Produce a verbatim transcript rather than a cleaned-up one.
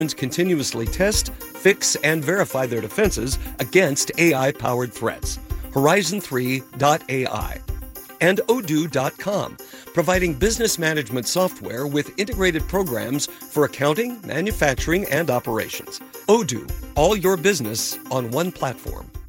continuously test, fix, and verify their defenses against A I-powered threats. Horizon three dot A I and Odoo dot com, providing business management software with integrated programs for accounting, manufacturing, and operations. Odoo, all your business on one platform.